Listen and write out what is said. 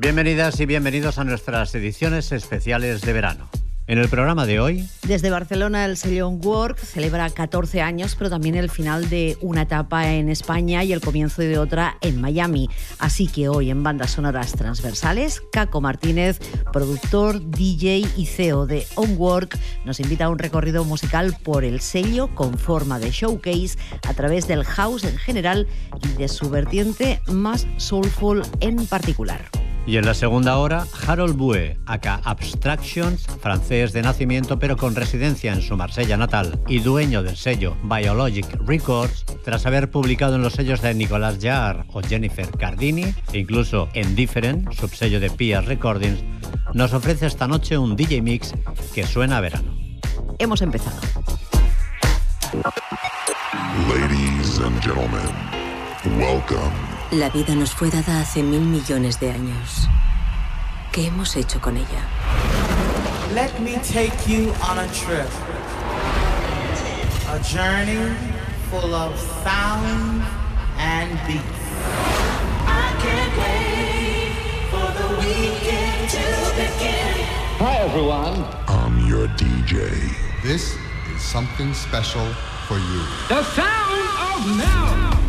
Bienvenidas y bienvenidos a nuestras ediciones especiales de verano. En el programa de hoy... Desde Barcelona, el sello Onward celebra 14 años, pero también el final de una etapa en España y el comienzo de otra en Miami. Así que hoy en Bandas Sonoras Transversales, Caco Martínez, productor, DJ y CEO de Onward, nos invita a un recorrido musical por el sello con forma de showcase a través del house en general y de su vertiente más soulful en particular. Y en la segunda hora, Harold Bue, aka Abstractions, francés de nacimiento pero con residencia en su Marsella natal y dueño del sello Biologic Records, tras haber publicado en los sellos de Nicolas Jarre o Jennifer Cardini, e incluso en Different, subsello de P.S. Recordings, nos ofrece esta noche un DJ mix que suena a verano. Hemos empezado. Ladies and gentlemen, welcome. La vida nos fue dada hace 1.000 millones de años. ¿Qué hemos hecho con ella? Let me take you on a trip. A journey full of sound and beats. I can't wait for the weekend to begin. Hi everyone. I'm your DJ. This is something special for you. The sound of now.